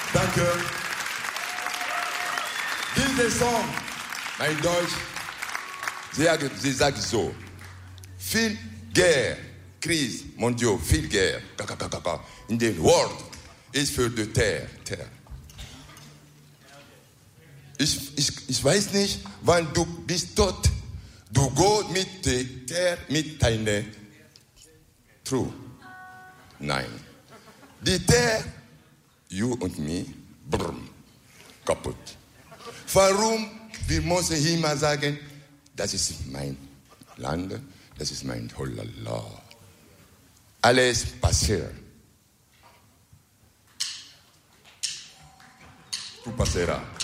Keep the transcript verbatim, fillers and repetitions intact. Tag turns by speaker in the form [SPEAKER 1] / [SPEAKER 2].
[SPEAKER 1] Danke. Dieser Song, mein Deutsch, sie, sie sagt so, viel Guerre, Krise, mon Dieu, viel Guerre, in den World ist für die Terre. Terre. Ich, ich, ich weiß nicht, wann du bist tot, du gehst mit der Terre, mit deiner True. Nein. Die Terre, you und me, brumm, kaputt. Warum? Wir müssen immer sagen, das ist mein Land, das ist mein Holala. Alles passiert. Tu passeras.